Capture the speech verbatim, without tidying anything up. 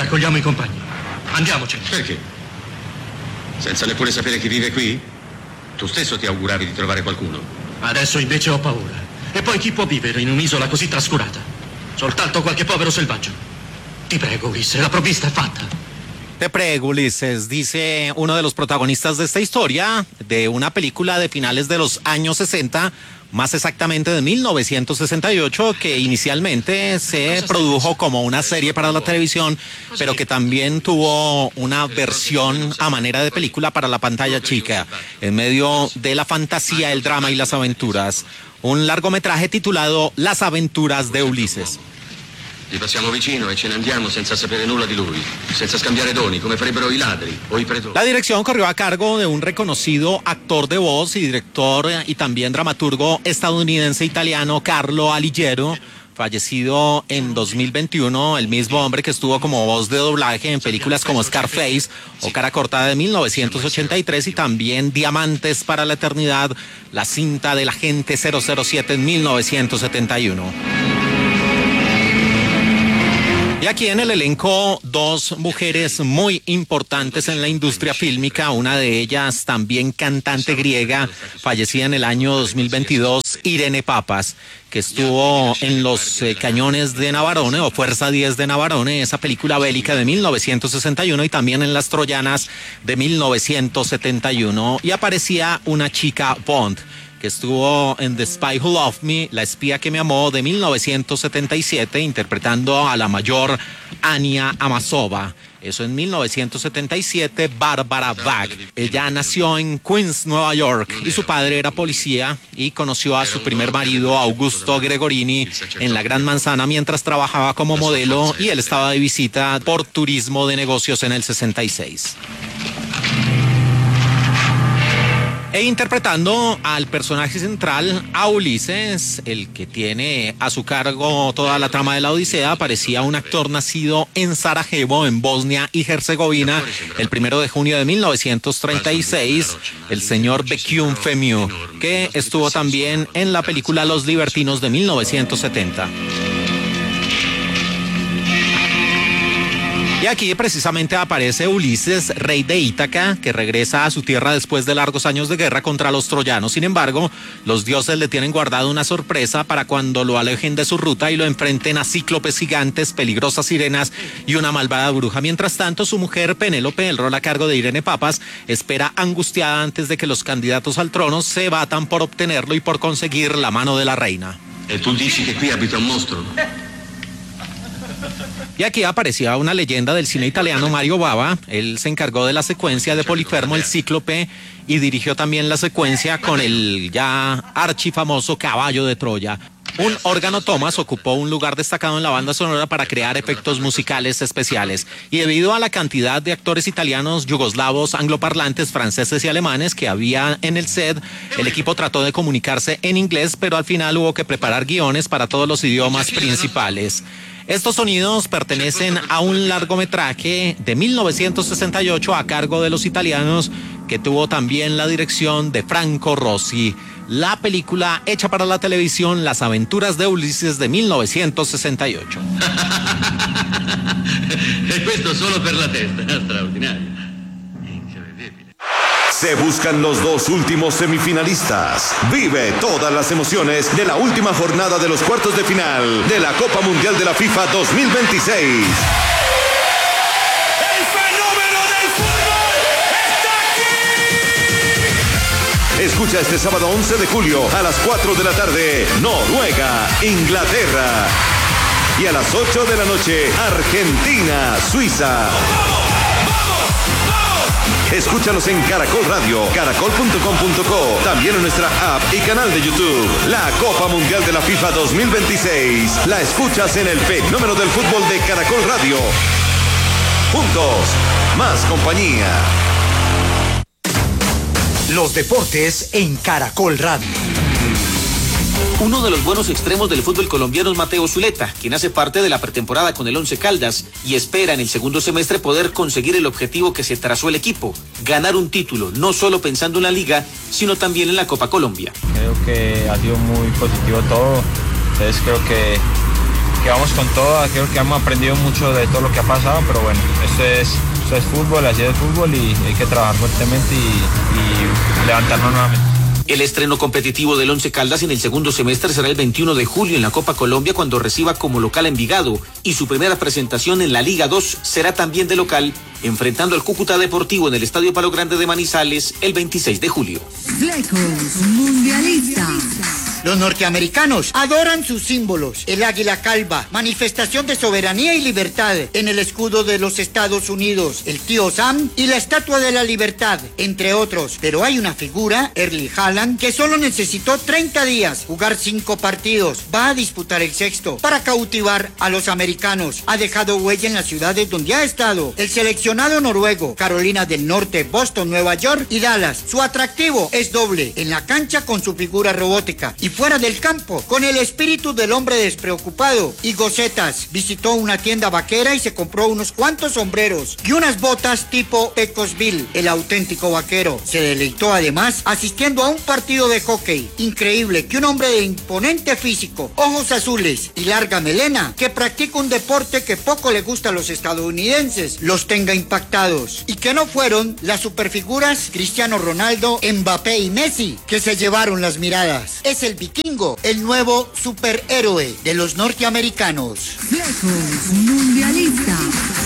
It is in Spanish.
raccogliamo i compagni. Andiamocene. Perché? Senza neppure sapere chi vive qui? Tu stesso ti auguravi di trovare qualcuno. Adesso invece ho paura. E poi chi può vivere in un'isola così trascurata? Soltanto qualche povero selvaggio. Ti prego, Ulisse, la provvista è fatta. Te prego, Ulises, dice uno de los protagonistas de esta historia, de una película de finales de los años sesenta, más exactamente de mil novecientos sesenta y ocho, que inicialmente se produjo como una serie para la televisión, pero que también tuvo una versión a manera de película para la pantalla chica, en medio de la fantasía, el drama y las aventuras. Un largometraje titulado Las aventuras de Ulises. Gli passiamo vicino e ce ne andiamo senza sapere nulla di lui, senza scambiare doni, come farebbero i ladri o i pretori. La dirección corrió a cargo de un reconocido actor de voz y director y también dramaturgo estadounidense-italiano Carlo Alighiero, fallecido en dos mil veintiuno, el mismo hombre que estuvo como voz de doblaje en películas como Scarface o Cara Cortada de mil novecientos ochenta y tres y también Diamantes para la Eternidad, la cinta del agente cero cero siete en mil novecientos setenta y uno. Y aquí en el elenco dos mujeres muy importantes en la industria fílmica, una de ellas también cantante griega, fallecida en el año dos mil veintidós, Irene Papas, que estuvo en Los eh, Cañones de Navarone o Fuerza diez de Navarone, esa película bélica de mil novecientos sesenta y uno, y también en Las Troyanas de mil novecientos setenta y uno, y aparecía una chica Bond, que estuvo en The Spy Who Loved Me, La espía que me amó, de mil novecientos setenta y siete, interpretando a la mayor Ania Amasova. Eso en mil novecientos setenta y siete, Barbara Bach. Ella nació en Queens, Nueva York, y su padre era policía y conoció a su primer marido, Augusto Gregorini, en la Gran Manzana mientras trabajaba como modelo, y él estaba de visita por turismo de negocios en el sesenta y seis. E interpretando al personaje central, a Ulises, el que tiene a su cargo toda la trama de la Odisea, aparecía un actor nacido en Sarajevo, en Bosnia y Herzegovina, el primero de junio de mil novecientos treinta y seis, el señor Bekium Femiu, que estuvo también en la película Los Libertinos de mil novecientos setenta. Y aquí precisamente aparece Ulises, rey de Ítaca, que regresa a su tierra después de largos años de guerra contra los troyanos. Sin embargo, los dioses le tienen guardado una sorpresa para cuando lo alejen de su ruta y lo enfrenten a cíclopes gigantes, peligrosas sirenas y una malvada bruja. Mientras tanto, su mujer Penélope, el rol a cargo de Irene Papas, espera angustiada antes de que los candidatos al trono se batan por obtenerlo y por conseguir la mano de la reina. E tu dici che qui abita un mostro? Y aquí aparecía una leyenda del cine italiano, Mario Bava. Él se encargó de la secuencia de Polifermo el Cíclope y dirigió también la secuencia con el ya archifamoso Caballo de Troya. Un órgano Thomas ocupó un lugar destacado en la banda sonora para crear efectos musicales especiales. Y debido a la cantidad de actores italianos, yugoslavos, angloparlantes, franceses y alemanes que había en el set, el equipo trató de comunicarse en inglés, pero al final hubo que preparar guiones para todos los idiomas principales. Estos sonidos pertenecen a un largometraje de mil novecientos sesenta y ocho a cargo de los italianos, que tuvo también la dirección de Franco Rossi. La película hecha para la televisión Las aventuras de Ulises de mil novecientos sesenta y ocho. E questo solo per la testa, straordinario. Se buscan los dos últimos semifinalistas. Vive todas las emociones de la última jornada de los cuartos de final de la Copa Mundial de la FIFA dos mil veintiséis. ¡El fenómeno del fútbol está aquí! Escucha este sábado once de julio a las cuatro de la tarde, Noruega, Inglaterra. Y a las ocho de la noche, Argentina, Suiza. Escúchanos en Caracol Radio, caracol punto com punto co, también en nuestra app y canal de YouTube. La Copa Mundial de la FIFA dos mil veintiséis la escuchas en el fenómeno del fútbol de Caracol Radio. Juntos, más compañía. Los deportes en Caracol Radio. Uno de los buenos extremos del fútbol colombiano es Mateo Zuleta, quien hace parte de la pretemporada con el Once Caldas y espera en el segundo semestre poder conseguir el objetivo que se trazó el equipo, ganar un título, no solo pensando en la liga, sino también en la Copa Colombia. Creo que ha sido muy positivo todo, entonces creo que, que vamos con todo. Creo que hemos aprendido mucho de todo lo que ha pasado, pero bueno, esto es, esto es fútbol, así es fútbol y hay que trabajar fuertemente y, y levantarnos nuevamente. El estreno competitivo del Once Caldas en el segundo semestre será el veintiuno de julio en la Copa Colombia, cuando reciba como local a Envigado, y su primera presentación en la Liga dos será también de local, enfrentando al Cúcuta Deportivo en el Estadio Palo Grande de Manizales el veintiséis de julio. Flecos Mundialista. Los norteamericanos adoran sus símbolos, el águila calva, manifestación de soberanía y libertad, en el escudo de los Estados Unidos, el tío Sam y la Estatua de la Libertad, entre otros. Pero hay una figura, Erling Haaland, que solo necesitó treinta días, jugar cinco partidos, va a disputar el sexto, para cautivar a los americanos. Ha dejado huella en las ciudades donde ha estado, el seleccionado noruego, Carolina del Norte, Boston, Nueva York y Dallas. Su atractivo es doble, en la cancha con su figura robótica y fuera del campo, con el espíritu del hombre despreocupado y gocetas. Visitó una tienda vaquera y se compró unos cuantos sombreros y unas botas tipo Pecosville, el auténtico vaquero. Se deleitó además asistiendo a un partido de hockey. Increíble que un hombre de imponente físico, ojos azules y larga melena, que practica un deporte que poco le gusta a los estadounidenses, los tenga impactados. Y que no fueron las superfiguras Cristiano Ronaldo, Mbappé y Messi que se llevaron las miradas. Es el vikingo, el nuevo superhéroe de los norteamericanos. Flecos Mundialista.